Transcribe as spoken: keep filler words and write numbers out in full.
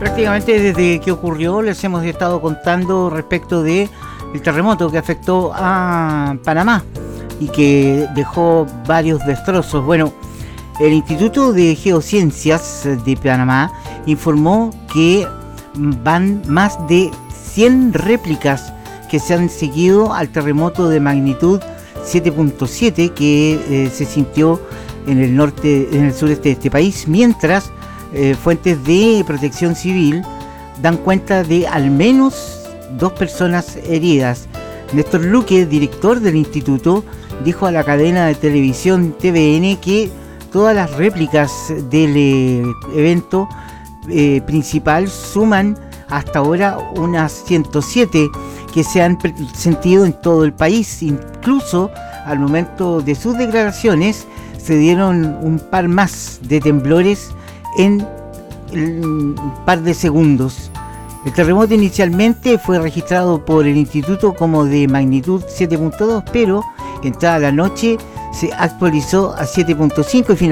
Prácticamente desde que ocurrió les hemos estado contando respecto de el terremoto que afectó a Panamá y que dejó varios destrozos. Bueno, el Instituto de Geociencias de Panamá informó que van más de cien réplicas que se han seguido al terremoto de magnitud siete punto siete que eh, se sintió en el norte, en el sureste de este país, mientras eh, fuentes de protección civil dan cuenta de al menos dos personas heridas. Néstor Luque, director del instituto, dijo a la cadena de televisión T V N que todas las réplicas del eh, evento eh, principal suman hasta ahora unas ciento siete que se han sentido en todo el país. Incluso al momento de sus declaraciones se dieron un par más de temblores en un par de segundos. El terremoto inicialmente fue registrado por el instituto como de magnitud siete punto dos, pero entrada la noche se actualizó a siete punto cinco y finalmente